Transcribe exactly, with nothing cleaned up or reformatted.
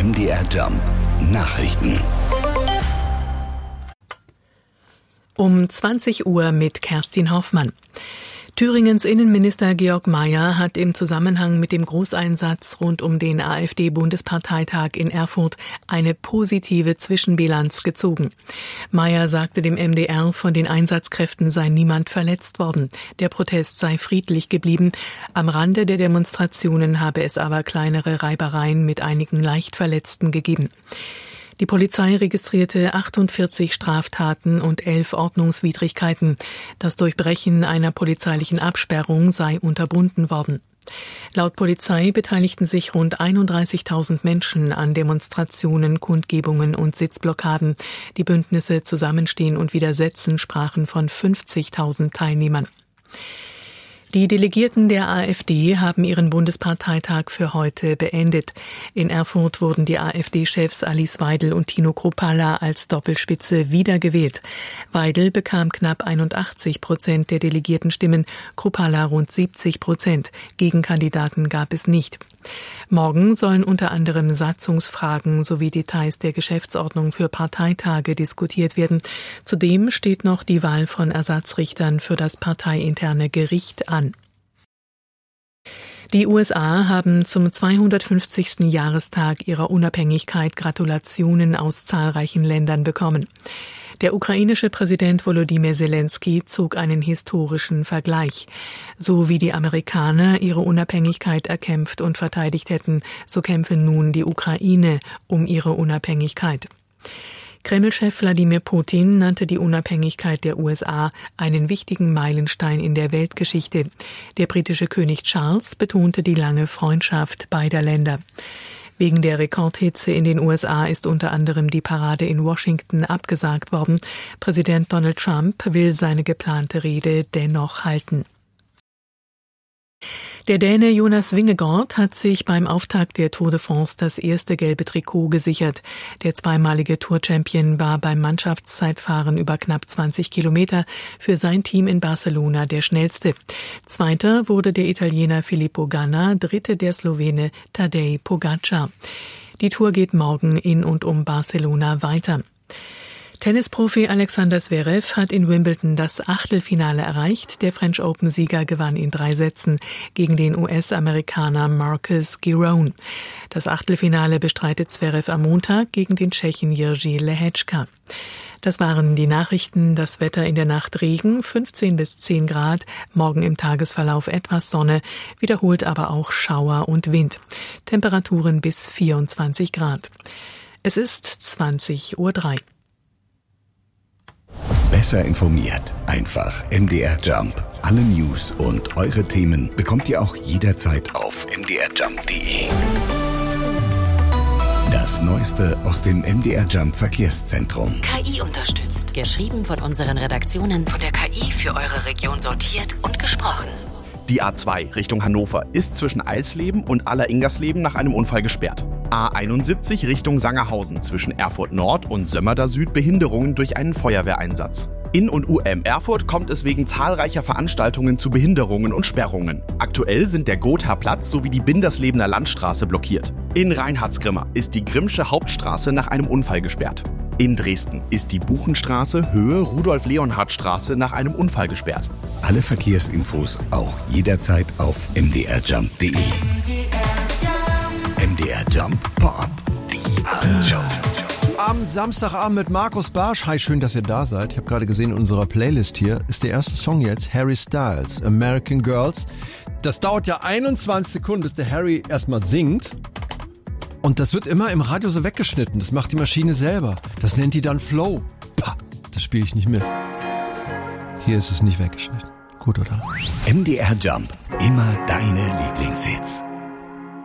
M D R Jump Nachrichten. Um zwanzig Uhr mit Kerstin Hoffmann. Thüringens Innenminister Georg Mayer hat im Zusammenhang mit dem Großeinsatz rund um den AfD-Bundesparteitag in Erfurt eine positive Zwischenbilanz gezogen. Mayer sagte dem M D R, von den Einsatzkräften sei niemand verletzt worden. Der Protest sei friedlich geblieben. Am Rande der Demonstrationen habe es aber kleinere Reibereien mit einigen Leichtverletzten gegeben. Die Polizei registrierte achtundvierzig Straftaten und elf Ordnungswidrigkeiten. Das Durchbrechen einer polizeilichen Absperrung sei unterbunden worden. Laut Polizei beteiligten sich rund einunddreißigtausend Menschen an Demonstrationen, Kundgebungen und Sitzblockaden. Die Bündnisse Zusammenstehen und Widersetzen sprachen von fünfzigtausend Teilnehmern. Die Delegierten der AfD haben ihren Bundesparteitag für heute beendet. In Erfurt wurden die AfD-Chefs Alice Weidel und Tino Kruppalla als Doppelspitze wiedergewählt. Weidel bekam knapp einundachtzig Prozent der Delegiertenstimmen, Kruppalla rund siebzig Prozent. Gegenkandidaten gab es nicht. Morgen sollen unter anderem Satzungsfragen sowie Details der Geschäftsordnung für Parteitage diskutiert werden. Zudem steht noch die Wahl von Ersatzrichtern für das parteiinterne Gericht an. Die U S A haben zum zweihundertfünfzigsten Jahrestag ihrer Unabhängigkeit Gratulationen aus zahlreichen Ländern bekommen. Der ukrainische Präsident Volodymyr Zelensky zog einen historischen Vergleich. So wie die Amerikaner ihre Unabhängigkeit erkämpft und verteidigt hätten, so kämpfe nun die Ukraine um ihre Unabhängigkeit. Kreml-Chef Wladimir Putin nannte die Unabhängigkeit der U S A einen wichtigen Meilenstein in der Weltgeschichte. Der britische König Charles betonte die lange Freundschaft beider Länder. Wegen der Rekordhitze in den U S A ist unter anderem die Parade in Washington abgesagt worden. Präsident Donald Trump will seine geplante Rede dennoch halten. Der Däne Jonas Vingegaard hat sich beim Auftakt der Tour de France das erste gelbe Trikot gesichert. Der zweimalige Tour-Champion war beim Mannschaftszeitfahren über knapp zwanzig Kilometer für sein Team in Barcelona der schnellste. Zweiter wurde der Italiener Filippo Ganna, dritte der Slowene Tadej Pogačar. Die Tour geht morgen in und um Barcelona weiter. Tennisprofi Alexander Zverev hat in Wimbledon das Achtelfinale erreicht. Der French Open-Sieger gewann in drei Sätzen gegen den U S-Amerikaner Marcus Giron. Das Achtelfinale bestreitet Zverev am Montag gegen den Tschechen Jiří Lehečka. Das waren die Nachrichten. Das Wetter in der Nacht Regen, fünfzehn bis zehn Grad. Morgen im Tagesverlauf etwas Sonne, wiederholt aber auch Schauer und Wind. Temperaturen bis vierundzwanzig Grad. Es ist zwanzig Uhr drei. Besser informiert. Einfach M D R Jump. Alle News und eure Themen bekommt ihr auch jederzeit auf m d r jump punkt d e. Das Neueste aus dem M D R Jump Verkehrszentrum. K I unterstützt. Geschrieben von unseren Redaktionen. Von der K I für eure Region sortiert und gesprochen. Die A zwei Richtung Hannover ist zwischen Eilsleben und Aller-Ingersleben nach einem Unfall gesperrt. A einundsiebzig Richtung Sangerhausen zwischen Erfurt Nord und Sömmerda Süd Behinderungen durch einen Feuerwehreinsatz. In und U M Erfurt kommt es wegen zahlreicher Veranstaltungen zu Behinderungen und Sperrungen. Aktuell sind der Gotha-Platz sowie die Binderslebener Landstraße blockiert. In Reinhardsgrimma ist die Grimmsche Hauptstraße nach einem Unfall gesperrt. In Dresden ist die Buchenstraße Höhe Rudolf-Leonhard-Straße nach einem Unfall gesperrt. Alle Verkehrsinfos auch jederzeit auf m d r jump punkt d e. M D R Jump Pop. Die Abendshow. Am Samstagabend mit Markus Barsch. Hi, schön, dass ihr da seid. Ich habe gerade gesehen, in unserer Playlist hier ist der erste Song jetzt Harry Styles, American Girls. Das dauert ja einundzwanzig Sekunden, bis der Harry erstmal singt. Und das wird immer im Radio so weggeschnitten. Das macht die Maschine selber. Das nennt die dann Flow. Pah, das spiele ich nicht mit. Hier ist es nicht weggeschnitten. Gut, oder? M D R Jump. Immer deine Lieblingshits.